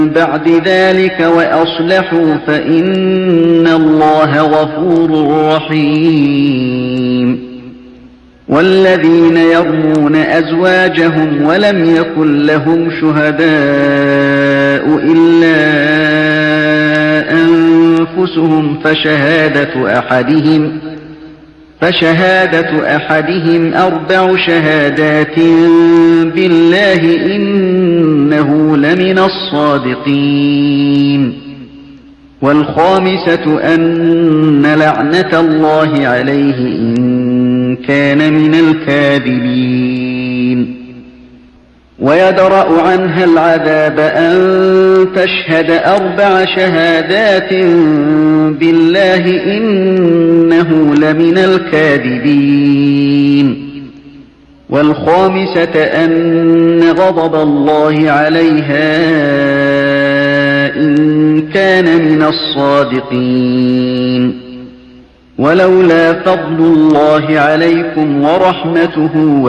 بعد ذلك وأصلحوا فإن الله غفور رحيم. والذين يرمون أزواجهم ولم يكن لهم شهداء إلا أنفسهم فشهادة أحدهم 4 شهادات بالله إنه لمن الصادقين. والخامسة أن لعنة الله عليه إن كان من الكاذبين. ويدرأ عنها العذاب أن تشهد 4 شهادات بالله إنه لمن الكاذبين. والخامسة أن غضب الله عليها إن كان من الصادقين. ولولا فضل الله عليكم ورحمته